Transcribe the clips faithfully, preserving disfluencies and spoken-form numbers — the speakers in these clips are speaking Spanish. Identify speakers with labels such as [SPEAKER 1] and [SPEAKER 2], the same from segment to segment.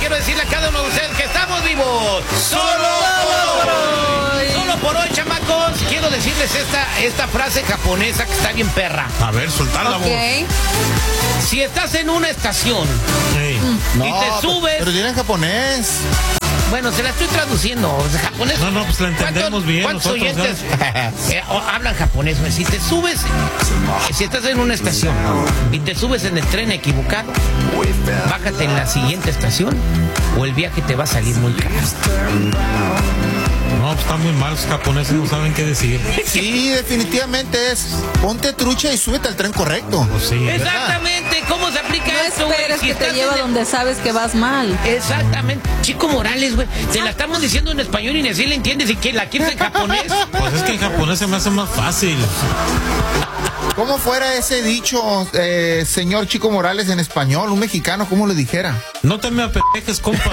[SPEAKER 1] quiero decirle a cada uno de ustedes que estamos vivos. Solo por hoy. Solo por hoy, chamacos. Quiero decirles esta, esta frase japonesa que está bien perra.
[SPEAKER 2] A ver, soltar la
[SPEAKER 3] Okay.
[SPEAKER 2] voz.
[SPEAKER 1] Si estás en una estación
[SPEAKER 2] Sí.
[SPEAKER 1] y
[SPEAKER 4] No,
[SPEAKER 1] te subes...
[SPEAKER 4] pero tiene en japonés.
[SPEAKER 1] Bueno, se la estoy traduciendo. O sea, japonés.
[SPEAKER 2] No, no, pues la entendemos
[SPEAKER 1] ¿Cuántos-
[SPEAKER 2] bien
[SPEAKER 1] ¿Cuántos
[SPEAKER 2] nosotros,
[SPEAKER 1] oyentes eh, o- hablan japonés? Güey? Si te subes, eh, si estás en una estación y te subes en el tren equivocado, bájate en la siguiente estación o el viaje te va a salir muy caro.
[SPEAKER 2] No, pues están muy mal, los japoneses no saben qué decir.
[SPEAKER 4] Sí, definitivamente es. Ponte trucha y súbete al tren correcto.
[SPEAKER 2] Pues sí.
[SPEAKER 1] Exactamente. ¿Cómo se aplica
[SPEAKER 3] No
[SPEAKER 1] esto, güey?
[SPEAKER 3] esperes
[SPEAKER 1] Si
[SPEAKER 3] que te
[SPEAKER 1] estás
[SPEAKER 3] lleva
[SPEAKER 1] en el-
[SPEAKER 3] donde sabes que vas mal.
[SPEAKER 1] Exactamente. Chico Morales, güey. Te la estamos diciendo en español y ni así le entiendes y que la quieres en japonés.
[SPEAKER 2] Pues es que en japonés se me hace más fácil.
[SPEAKER 4] ¿Cómo fuera ese dicho, eh, señor Chico Morales, en español? Un mexicano, ¿cómo le dijera?
[SPEAKER 2] No te me apetejes, compa.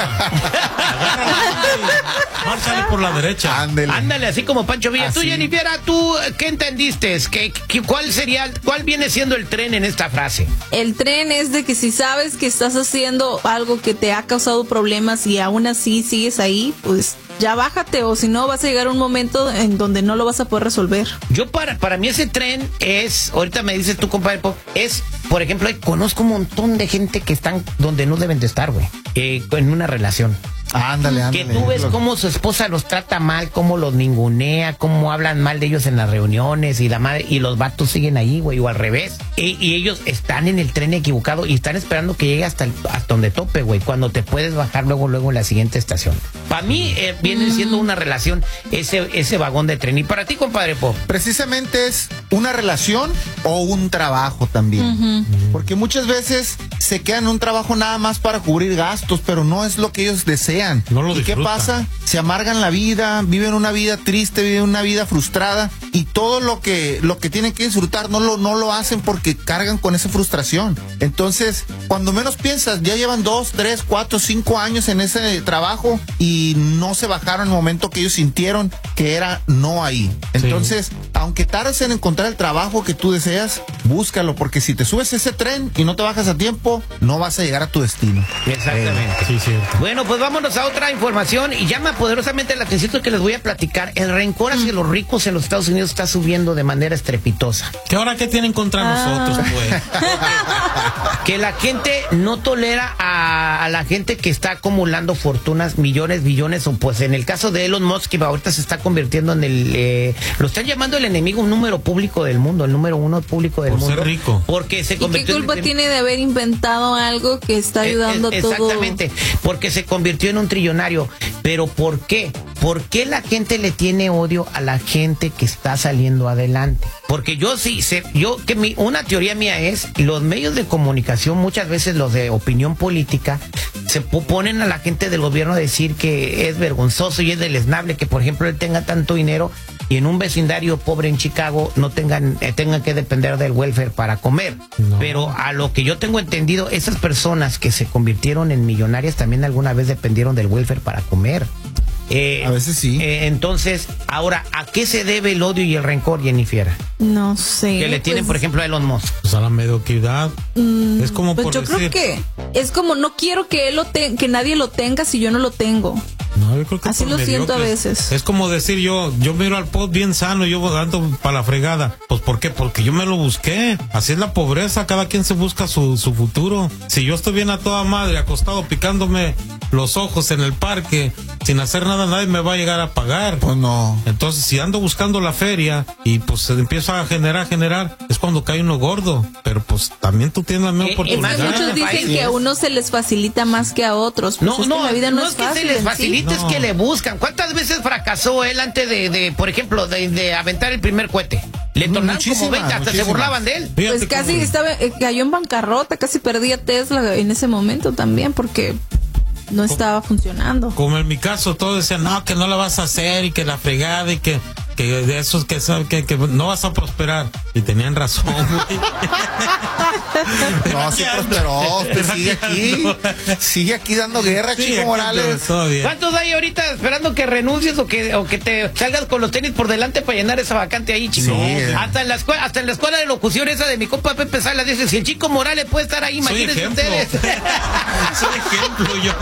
[SPEAKER 2] Márchale por la derecha.
[SPEAKER 4] Ándele.
[SPEAKER 1] Ándale, así como Pancho Villa. Tú,
[SPEAKER 4] Así.
[SPEAKER 1] Jennifer, ¿tú qué entendiste? ¿Qué, qué- cuál sería, cuál viene siendo el tren en esta frase?
[SPEAKER 3] El tren es de que si sabes que estás haciendo algo que te ha causado problemas y aún así sigues ahí, pues ya bájate, o si no vas a llegar a un momento en donde no lo vas a poder resolver.
[SPEAKER 1] Yo para, para mí ese tren es, ahorita me dices tú, compadre Pop, es, por ejemplo, conozco un montón de gente que están donde no deben de estar, güey, eh, en una relación.
[SPEAKER 4] Ándale, ándale.
[SPEAKER 1] Que tú ves cómo su esposa los trata mal, cómo los ningunea, cómo hablan mal de ellos en las reuniones y la madre, y los vatos siguen ahí, güey, o al revés. Y, y ellos están en el tren equivocado y están esperando que llegue hasta, el, hasta donde tope, güey, cuando te puedes bajar luego, luego en la siguiente estación. Para mí eh, viene siendo una relación ese, ese vagón de tren. Y para ti, compadre Pop.
[SPEAKER 4] Precisamente es una relación o un trabajo también.
[SPEAKER 3] Ujú.
[SPEAKER 4] Porque muchas veces se quedan en un trabajo nada más para cubrir gastos, pero no es lo que ellos desean.
[SPEAKER 2] No lo
[SPEAKER 4] ¿Y qué
[SPEAKER 2] disfrutan.
[SPEAKER 4] pasa? Se amargan la vida, viven una vida triste, viven una vida frustrada y todo lo que lo que tienen que disfrutar no lo no lo hacen porque cargan con esa frustración. Entonces, cuando menos piensas, ya llevan dos, tres, cuatro, cinco años en ese trabajo y no se bajaron en el momento que ellos sintieron que era no ahí. Entonces, aunque tardes en encontrar el trabajo que tú deseas, búscalo, porque si te subes a ese tren y no te bajas a tiempo, no vas a llegar a tu destino.
[SPEAKER 1] Exactamente.
[SPEAKER 2] Sí, cierto.
[SPEAKER 1] Bueno, pues vámonos a otra información y llama poderosamente la atención que les voy a platicar. El rencor hacia los ricos en los Estados Unidos está subiendo de manera estrepitosa.
[SPEAKER 2] ¿Qué ahora qué tienen contra
[SPEAKER 3] Ah.
[SPEAKER 2] nosotros, pues?
[SPEAKER 1] Que la gente no tolera a, a la gente que está acumulando fortunas, millones, billones, o pues en el caso de Elon Musk, que ahorita se está convirtiendo en el... Eh, lo están llamando el enemigo número público del mundo, el número uno público del
[SPEAKER 2] Por
[SPEAKER 1] mundo.
[SPEAKER 2] ser rico.
[SPEAKER 1] Porque se
[SPEAKER 3] ¿Y qué
[SPEAKER 1] convirtió en-
[SPEAKER 3] culpa
[SPEAKER 1] en-
[SPEAKER 3] tiene de haber inventado algo que está ayudando
[SPEAKER 1] Eh, eh,
[SPEAKER 3] a todo?
[SPEAKER 1] Exactamente, porque se convirtió en un trillonario. Pero ¿por qué? ¿Por qué la gente le tiene odio a la gente que está saliendo adelante? Porque yo sí sé, yo que mi, una teoría mía es, los medios de comunicación, muchas veces los de opinión política, se po- ponen a la gente del gobierno a decir que es vergonzoso y es deleznable que, por ejemplo, él tenga tanto dinero y en un vecindario pobre en Chicago no tengan, eh, tengan que depender del welfare para comer.
[SPEAKER 2] No.
[SPEAKER 1] Pero a lo que yo tengo entendido, esas personas que se convirtieron en millonarias también alguna vez dependieron del welfare para comer. Eh,
[SPEAKER 4] A veces sí.
[SPEAKER 1] eh, entonces, ahora, ¿a qué se debe el odio y el rencor, Jennifer?
[SPEAKER 3] No sé.
[SPEAKER 1] Que le tienen,
[SPEAKER 3] pues,
[SPEAKER 1] por ejemplo, a Elon Musk.
[SPEAKER 2] Pues a la mediocridad.
[SPEAKER 3] mm,
[SPEAKER 2] es como
[SPEAKER 3] pues
[SPEAKER 2] por
[SPEAKER 3] yo
[SPEAKER 2] decir...
[SPEAKER 3] creo que es como no quiero que él lo te- que nadie lo tenga si yo no lo tengo.
[SPEAKER 2] No, yo creo que
[SPEAKER 3] Así
[SPEAKER 2] por
[SPEAKER 3] lo siento a
[SPEAKER 2] mediocres.
[SPEAKER 3] veces.
[SPEAKER 2] Es como decir yo, yo miro al pod bien sano, yo ando para la fregada. Pues ¿por qué? Porque yo me lo busqué. Así es la pobreza, cada quien se busca su, su futuro. Si yo estoy bien a toda madre, acostado picándome los ojos en el parque, sin hacer nada, nadie me va a llegar a pagar.
[SPEAKER 4] Pues no.
[SPEAKER 2] Entonces, si ando buscando la feria y pues se empieza a generar, generar, es cuando cae uno gordo. Pero pues también tú tienes la misma
[SPEAKER 1] Eh,
[SPEAKER 2] oportunidad.
[SPEAKER 1] más
[SPEAKER 3] Muchos
[SPEAKER 1] este
[SPEAKER 3] dicen
[SPEAKER 1] país,
[SPEAKER 3] que a
[SPEAKER 1] ¿no?
[SPEAKER 3] uno se les facilita más que a otros. Pues
[SPEAKER 1] No,
[SPEAKER 3] es que
[SPEAKER 1] no,
[SPEAKER 3] la vida no,
[SPEAKER 1] no
[SPEAKER 3] es
[SPEAKER 1] es que
[SPEAKER 3] fácil
[SPEAKER 1] se les
[SPEAKER 3] en sí.
[SPEAKER 1] facilite, es
[SPEAKER 2] No.
[SPEAKER 1] que le buscan. ¿Cuántas veces fracasó él antes de, de por ejemplo, de, de aventar el primer cohete? Le
[SPEAKER 4] No,
[SPEAKER 1] tornaron
[SPEAKER 4] muchísimas,
[SPEAKER 1] como veinte, hasta se
[SPEAKER 4] muchísimas.
[SPEAKER 1] burlaban de él.
[SPEAKER 2] Fíjate
[SPEAKER 3] Pues casi
[SPEAKER 2] cómo-
[SPEAKER 3] estaba, eh, cayó en bancarrota, casi perdía Tesla en ese momento también porque no estaba funcionando.
[SPEAKER 2] Como en mi caso, todos decían, no, que no la vas a hacer y que la fregada y que, que de esos que, saben que, que no vas a prosperar. Y tenían razón, güey.
[SPEAKER 4] No, sí prosperó. Usted sigue aquí. Sigue aquí dando guerra,
[SPEAKER 2] Sí,
[SPEAKER 4] Chico
[SPEAKER 2] aquí
[SPEAKER 4] Morales.
[SPEAKER 2] ando, todo bien.
[SPEAKER 1] ¿Cuántos hay ahorita esperando que renuncies o que, o que te salgas con los tenis por delante para llenar esa vacante ahí, chico?
[SPEAKER 4] Sí, eh.
[SPEAKER 1] hasta, en la escuela, hasta en la escuela de locución esa de mi compa Pepe Salas dice, si el Chico Morales puede estar ahí,
[SPEAKER 2] Soy
[SPEAKER 1] imagínense
[SPEAKER 2] ejemplo.
[SPEAKER 1] ustedes.
[SPEAKER 2] es un ejemplo yo.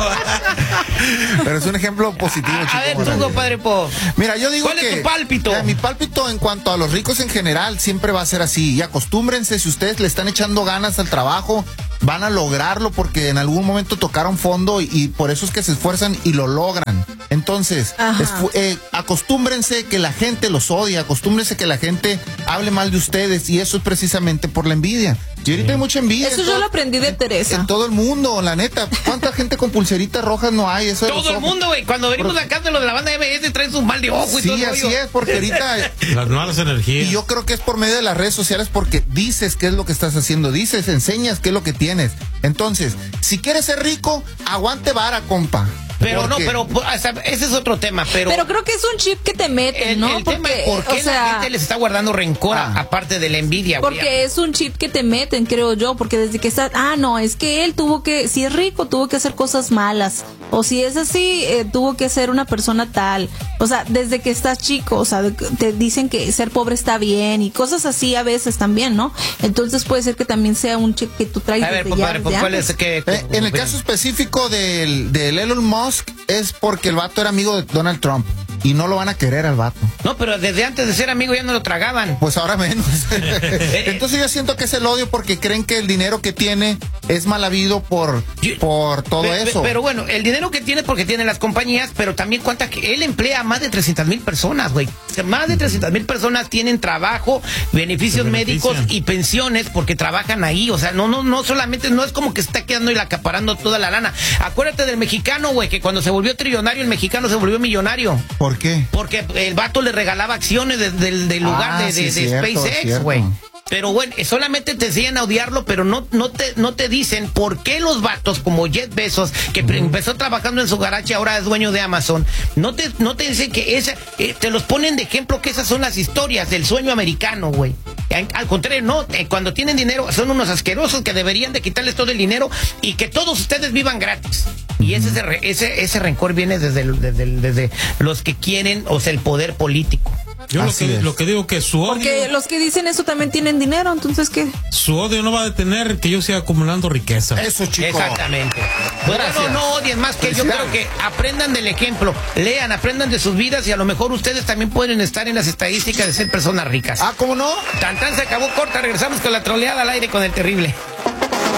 [SPEAKER 4] Pero es un ejemplo positivo,
[SPEAKER 1] A,
[SPEAKER 4] chico.
[SPEAKER 1] a ver, tú,
[SPEAKER 4] Morales.
[SPEAKER 1] compadre Po.
[SPEAKER 4] Mira, yo digo
[SPEAKER 1] ¿Cuál
[SPEAKER 4] que...
[SPEAKER 1] es tu pálpito?
[SPEAKER 4] Mira, mi pálpito en cuanto a los ricos en general siempre va a ser así. Y acostúmbrense, si ustedes le están echando ganas al trabajo, van a lograrlo porque en algún momento tocaron fondo y, y por eso es que se esfuerzan y lo logran. Entonces,
[SPEAKER 3] Ajá.
[SPEAKER 4] esfu- eh, acostúmbrense que la gente los odia, acostúmbrense que la gente hable mal de ustedes y eso es precisamente por la envidia. Y ahorita hay mucha envidia.
[SPEAKER 3] Eso
[SPEAKER 4] en
[SPEAKER 3] yo
[SPEAKER 4] todo-
[SPEAKER 3] lo aprendí de
[SPEAKER 4] en-
[SPEAKER 3] Teresa.
[SPEAKER 4] En todo el mundo, la neta. ¿Cuánta gente con pulseritas rojas no hay? Eso de los
[SPEAKER 1] Todo el
[SPEAKER 4] ojos.
[SPEAKER 1] mundo, güey. Cuando venimos acá de lo de la banda M S, traes un mal de ojo y todo
[SPEAKER 4] Sí,
[SPEAKER 1] el
[SPEAKER 4] así
[SPEAKER 1] rollo.
[SPEAKER 4] es, porque ahorita...
[SPEAKER 2] Las malas energías.
[SPEAKER 4] Y yo creo que es por medio de las redes sociales porque dices qué es lo que estás haciendo, dices, enseñas qué es lo que tienes. Entonces, si quieres ser rico, aguante vara, compa.
[SPEAKER 1] Pero no,
[SPEAKER 4] Porque-
[SPEAKER 1] pero o sea, ese es otro tema. Pero,
[SPEAKER 3] Pero creo que es un chip que te meten,
[SPEAKER 1] el,
[SPEAKER 3] ¿no?
[SPEAKER 1] el tema es por qué
[SPEAKER 3] o sea,
[SPEAKER 1] la gente les está guardando rencor a-
[SPEAKER 4] Ah.
[SPEAKER 1] aparte de la envidia, güey.
[SPEAKER 3] porque es un chip que te meten, creo yo, porque desde que estás, ah, no, es que él tuvo que, si es rico, tuvo que hacer cosas malas, o si es así, eh, tuvo que ser una persona tal, o sea, desde que estás chico, o sea, de- te dicen que ser pobre está bien y cosas así a veces también, ¿no? Entonces puede ser que también sea un chip que tú traes
[SPEAKER 1] A ver,
[SPEAKER 3] desde ya,
[SPEAKER 1] compadre,
[SPEAKER 3] desde
[SPEAKER 1] ¿cuál
[SPEAKER 3] antes.
[SPEAKER 1] es que
[SPEAKER 4] Eh, en el caso específico del, del Elon Musk es porque el vato era amigo de Donald Trump y no lo van a querer al vato.
[SPEAKER 1] No, pero desde antes de ser amigo ya no lo tragaban.
[SPEAKER 4] Pues ahora menos. Entonces yo siento que es el odio porque creen que el dinero que tiene es mal habido por,
[SPEAKER 1] Yo-
[SPEAKER 4] por todo
[SPEAKER 1] Pe- pe-
[SPEAKER 4] eso.
[SPEAKER 1] Pero bueno, el dinero que tiene porque tiene las compañías, pero también cuenta que él emplea a más de trescientas mil personas, güey. O sea, más de trescientas mil personas tienen trabajo, beneficios
[SPEAKER 2] Se
[SPEAKER 1] médicos
[SPEAKER 2] benefician.
[SPEAKER 1] y pensiones porque trabajan ahí. O sea, no, no, no solamente, no es como que se está quedando y acaparando toda la lana. Acuérdate del mexicano, güey, que cuando se volvió trillonario, el mexicano se volvió millonario.
[SPEAKER 4] ¿Por qué?
[SPEAKER 1] Porque el vato le regalaba acciones de- del del lugar
[SPEAKER 4] Ah,
[SPEAKER 1] de, de-
[SPEAKER 4] sí,
[SPEAKER 1] de
[SPEAKER 4] cierto,
[SPEAKER 1] SpaceX,
[SPEAKER 4] cierto.
[SPEAKER 1] güey. Pero bueno, solamente te enseñan a odiarlo, pero no, no, te, no te dicen por qué los vatos como Jeff Bezos, que pre- empezó trabajando en su garaje, ahora es dueño de Amazon, no te, no te dicen que esa, eh, te los ponen de ejemplo que esas son las historias del sueño americano, güey. Al al contrario, no, eh, cuando tienen dinero son unos asquerosos que deberían de quitarles todo el dinero y que todos ustedes vivan gratis. Y ese, ese, re- ese, ese rencor viene desde, el- desde, el- desde los que quieren, o sea, el poder político.
[SPEAKER 2] Yo lo
[SPEAKER 4] Así
[SPEAKER 2] que,
[SPEAKER 4] es.
[SPEAKER 2] lo que digo que su odio,
[SPEAKER 3] Porque los que dicen eso también tienen dinero, entonces, ¿qué?
[SPEAKER 2] su odio no va a detener que yo siga acumulando riqueza.
[SPEAKER 4] Eso, chico.
[SPEAKER 1] Exactamente. Bueno,
[SPEAKER 4] Gracias.
[SPEAKER 1] no odien más que yo creo
[SPEAKER 4] Felicidades.
[SPEAKER 1] que aprendan del ejemplo, lean, aprendan de sus vidas y a lo mejor ustedes también pueden estar en las estadísticas de ser personas ricas.
[SPEAKER 4] Ah, ¿cómo no?
[SPEAKER 1] Tan tan se acabó corta, regresamos con la troleada al aire con el terrible.